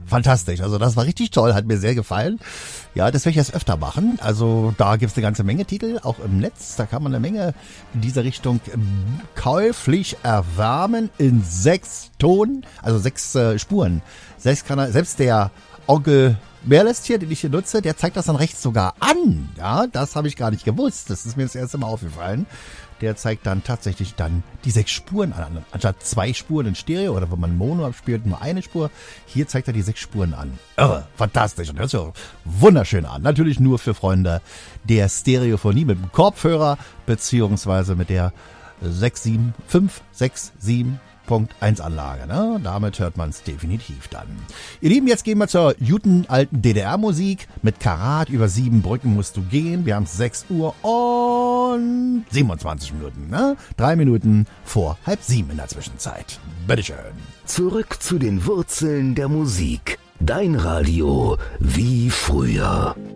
fantastisch. Also das war richtig toll, hat mir sehr gefallen. Ja, das werde ich jetzt öfter machen. Also da gibt's eine ganze Menge Titel, auch im Netz. Da kann man eine Menge in dieser Richtung käuflich erwärmen in 6 Tonen, also 6 Spuren. Selbst der Onkel Merlist hier, den ich hier nutze, der zeigt das dann rechts sogar an. Ja, das habe ich gar nicht gewusst. Das ist mir das erste Mal aufgefallen. Der zeigt dann tatsächlich dann die 6 Spuren an. Anstatt 2 Spuren in Stereo oder wenn man Mono abspielt, nur eine Spur. Hier zeigt er die 6 Spuren an. Irre, fantastisch. Und hört sich auch wunderschön an. Natürlich nur für Freunde der Stereophonie mit dem Kopfhörer beziehungsweise mit der 567.1 Anlage. Ne? Damit hört man es definitiv dann. Ihr Lieben, jetzt gehen wir zur guten alten DDR-Musik. Mit Karat über 7 Brücken musst du gehen. Wir haben 6 Uhr und 27 Minuten. Ne? 3 Minuten vor 6:30 in der Zwischenzeit. Bitteschön. Zurück zu den Wurzeln der Musik. Dein Radio wie früher.